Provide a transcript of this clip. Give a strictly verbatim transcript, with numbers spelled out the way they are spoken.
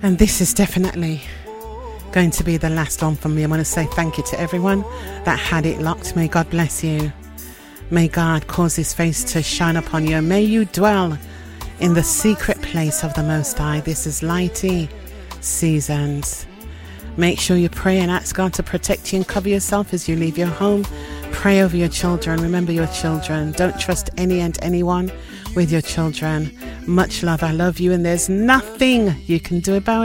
And this is definitely going to be the last one from me. I want to say thank you to everyone that had it locked. May God bless you. May God cause his face to shine upon you. May you dwell in the secret place of the Most High. This is Lighty Seasons. Make sure you pray and ask God to protect you and cover yourself as you leave your home. Pray over your children. Remember your children. Don't trust any and anyone with your children. Much love. I love you, and there's nothing you can do about it.